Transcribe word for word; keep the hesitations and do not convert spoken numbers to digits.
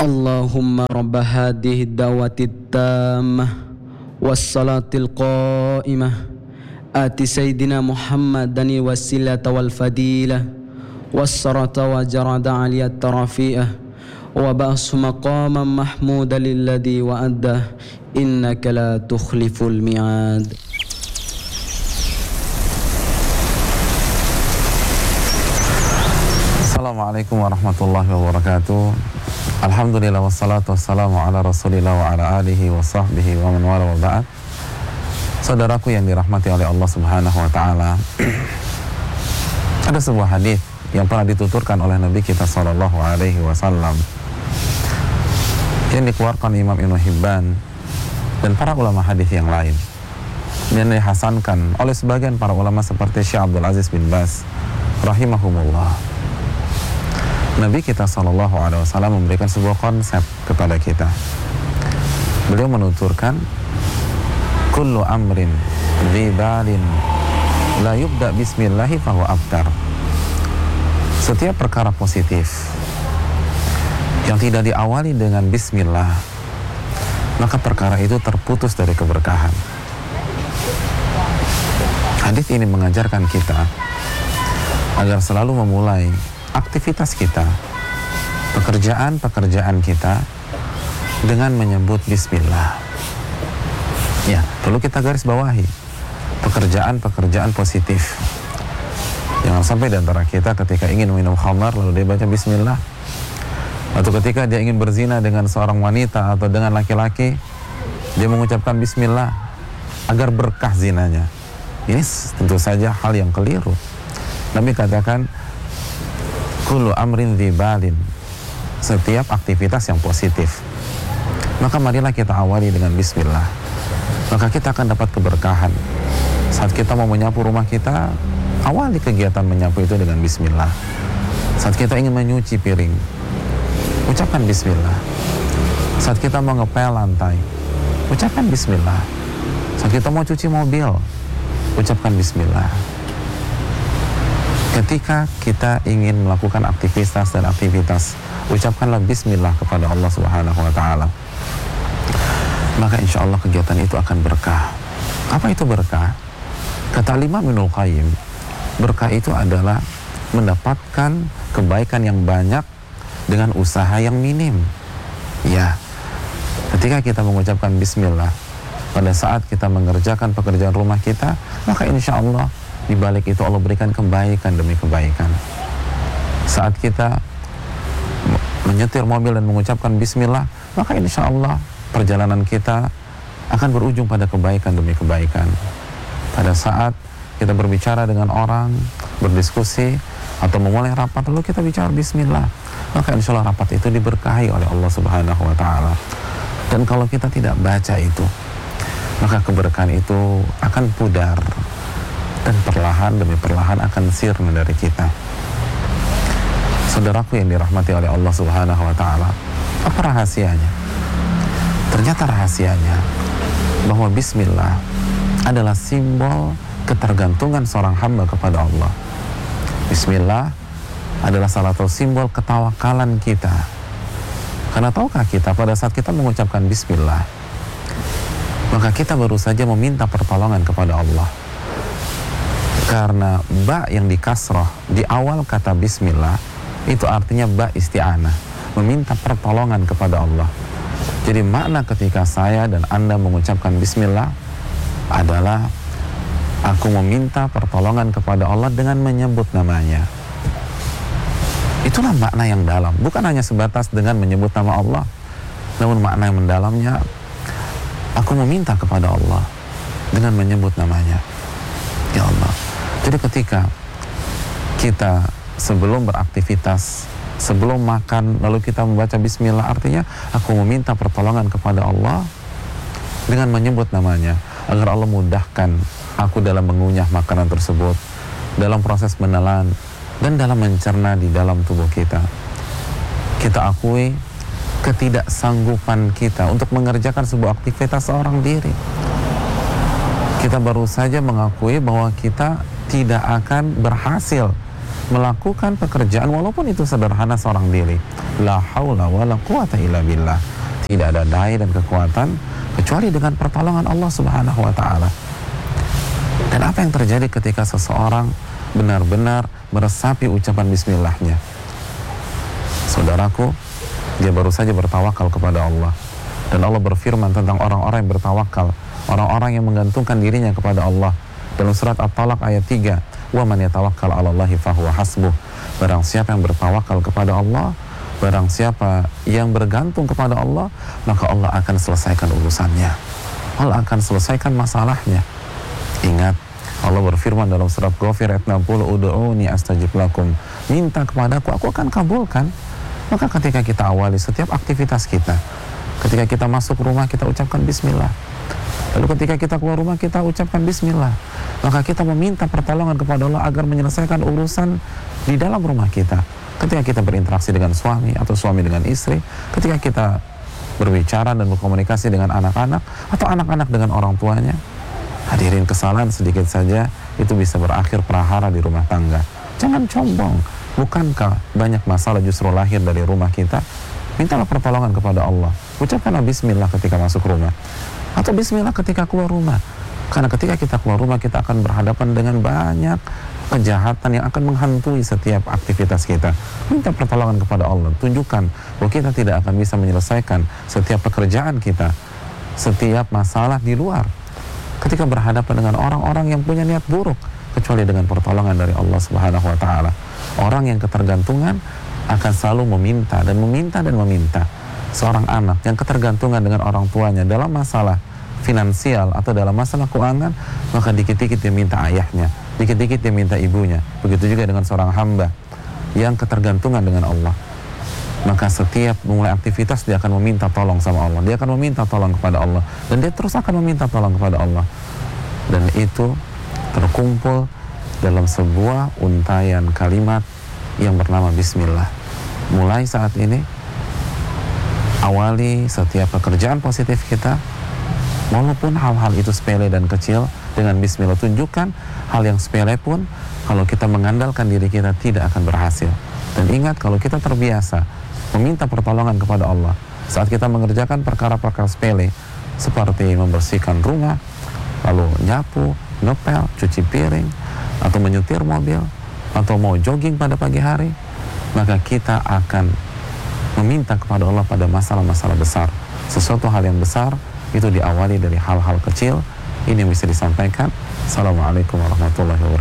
Allahumma rabb hadhihi ad-da'wati at-tammah was-salati al-qa'imah ati sayyidina Muhammadan wasilata wal fadilah was-sarata wa jarada 'aliyat tarafi'ah wa ba'su maqaman mahmuda lilladhi wa'addah innaka la tukhliful mi'ad. Assalamualaikum warahmatullahi wabarakatuh. Alhamdulillah wassalatu wassalamu ala rasulillah wa ala alihi wa sahbihi wa man wala wa ba'd. Saudaraku yang dirahmati oleh Allah subhanahu wa ta'ala, ada sebuah hadis yang pernah dituturkan oleh Nabi kita sallallahu alaihi wasallam yang dikeluarkan Imam Ibnu Hibban dan para ulama hadis yang lain, dan dihasankan oleh sebagian para ulama seperti Syekh Abdul Aziz bin Baz rahimahumullah. Nabi kita sallallahu alaihi wasallam memberikan sebuah konsep kepada kita. Beliau menuturkan, kullu amrin dzi balin la yubda bismillahi fahuwa abtar. Setiap perkara positif yang tidak diawali dengan bismillah, maka perkara itu terputus dari keberkahan. Hadis ini mengajarkan kita agar selalu memulai aktivitas kita, pekerjaan-pekerjaan kita dengan menyebut bismillah. Ya, perlu kita garis bawahi pekerjaan-pekerjaan positif. Jangan sampai di antara kita ketika ingin minum khamar lalu dia baca bismillah, atau ketika dia ingin berzina dengan seorang wanita atau dengan laki-laki dia mengucapkan bismillah agar berkah zinanya. Ini tentu saja hal yang keliru. Nabi katakan, kullu amrin dzi balin, setiap aktivitas yang positif, maka marilah kita awali dengan bismillah, maka kita akan dapat keberkahan. Saat kita mau menyapu rumah kita, awali kegiatan menyapu itu dengan bismillah. Saat kita ingin menyuci piring, ucapkan bismillah. Saat kita mau ngepel lantai, ucapkan bismillah. Saat kita mau cuci mobil, ucapkan bismillah. Ketika kita ingin melakukan aktivitas dan aktivitas, ucapkanlah bismillah kepada Allah subhanahu wa ta'ala. Maka insya Allah kegiatan itu akan berkah. Apa itu berkah? Kata Imam Ibnu Qayyim, berkah itu adalah mendapatkan kebaikan yang banyak dengan usaha yang minim. Ya, ketika kita mengucapkan bismillah pada saat kita mengerjakan pekerjaan rumah kita, maka insya Allah di balik itu Allah berikan kebaikan demi kebaikan. Saat kita menyetir mobil dan mengucapkan bismillah, maka insya Allah perjalanan kita akan berujung pada kebaikan demi kebaikan. Pada saat kita berbicara dengan orang, berdiskusi, atau memulai rapat, lalu kita bicara bismillah, maka insya Allah rapat itu diberkahi oleh Allah subhanahu wa ta'ala. Dan kalau kita tidak baca itu, maka keberkahan itu akan pudar, dan perlahan demi perlahan akan sirna dari kita. Saudaraku yang dirahmati oleh Allah subhanahu wa ta'ala, apa rahasianya? Ternyata rahasianya bahwa bismillah adalah simbol ketergantungan seorang hamba kepada Allah. Bismillah adalah salah satu simbol ketawakalan kita. Karena tahukah kita pada saat kita mengucapkan bismillah, maka kita baru saja meminta pertolongan kepada Allah. Karena ba yang dikasroh di awal kata bismillah itu artinya ba isti'anah, meminta pertolongan kepada Allah. Jadi makna ketika saya dan Anda mengucapkan bismillah adalah aku meminta pertolongan kepada Allah dengan menyebut namanya. Itulah makna yang dalam, bukan hanya sebatas dengan menyebut nama Allah, namun makna yang mendalamnya aku meminta kepada Allah dengan menyebut namanya. Ya Allah. Jadi ketika kita sebelum beraktivitas, sebelum makan, lalu kita membaca bismillah, artinya aku meminta pertolongan kepada Allah dengan menyebut namanya, agar Allah mudahkan aku dalam mengunyah makanan tersebut, dalam proses menelan, dan dalam mencerna di dalam tubuh kita. Kita akui ketidaksanggupan kita untuk mengerjakan sebuah aktivitas seorang diri. Kita baru saja mengakui bahwa kita tidak akan berhasil melakukan pekerjaan walaupun itu sederhana seorang diri. La haula wala quwata illa billah. Tidak ada daya dan kekuatan kecuali dengan pertolongan Allah Subhanahu wa taala. Dan apa yang terjadi ketika seseorang benar-benar meresapi ucapan bismillahnya? Saudaraku, dia baru saja bertawakal kepada Allah. Dan Allah berfirman tentang orang-orang yang bertawakal, orang-orang yang menggantungkan dirinya kepada Allah. Dalam surat At-Talaq ayat tiga, "Wa man yatawakkal 'alallahi fahuwa hasbuh." Barang siapa yang bertawakal kepada Allah, barang siapa yang bergantung kepada Allah, maka Allah akan selesaikan urusannya. Allah akan selesaikan masalahnya. Ingat, Allah berfirman dalam surat Ghafir ayat enam puluh, "Ud'uni astajib lakum." Minta kepadaku, aku akan kabulkan. Maka ketika kita awali setiap aktivitas kita, ketika kita masuk rumah, kita ucapkan bismillah. Lalu ketika kita keluar rumah, kita ucapkan bismillah. Maka kita meminta pertolongan kepada Allah agar menyelesaikan urusan di dalam rumah kita. Ketika kita berinteraksi dengan suami atau suami dengan istri, ketika kita berbicara dan berkomunikasi dengan anak-anak atau anak-anak dengan orang tuanya, hadirin, kesalahan sedikit saja itu bisa berakhir prahara di rumah tangga. Jangan sombong. Bukankah banyak masalah justru lahir dari rumah kita? Mintalah pertolongan kepada Allah. Ucapkanlah bismillah ketika masuk rumah, atau bismillah ketika keluar rumah. Karena ketika kita keluar rumah, kita akan berhadapan dengan banyak kejahatan yang akan menghantui setiap aktivitas kita. Minta pertolongan kepada Allah. Tunjukkan bahwa kita tidak akan bisa menyelesaikan setiap pekerjaan kita, setiap masalah di luar, ketika berhadapan dengan orang-orang yang punya niat buruk, kecuali dengan pertolongan dari Allah Subhanahu wa taala. Orang yang ketergantungan akan selalu meminta dan meminta dan meminta. Seorang anak yang ketergantungan dengan orang tuanya dalam masalah finansial atau dalam masalah keuangan, maka dikit-dikit dia minta ayahnya, dikit-dikit dia minta ibunya. Begitu juga dengan seorang hamba yang ketergantungan dengan Allah. Maka setiap memulai aktivitas dia akan meminta tolong sama Allah. Dia akan meminta tolong kepada Allah. Dan dia terus akan meminta tolong kepada Allah. Dan itu terkumpul dalam sebuah untayan kalimat yang bernama bismillah. Mulai saat ini, awali setiap pekerjaan positif kita, walaupun hal-hal itu sepele dan kecil, dengan bismillah. Tunjukkan hal yang sepele pun, kalau kita mengandalkan diri kita, tidak akan berhasil. Dan ingat, kalau kita terbiasa meminta pertolongan kepada Allah saat kita mengerjakan perkara-perkara sepele seperti membersihkan rumah, lalu nyapu, ngepel, cuci piring, atau menyetir mobil, atau mau jogging pada pagi hari, maka kita akan meminta kepada Allah pada masalah-masalah besar. Sesuatu hal yang besar itu diawali dari hal-hal kecil. Ini yang bisa disampaikan. Assalamualaikum warahmatullahi wabarakatuh.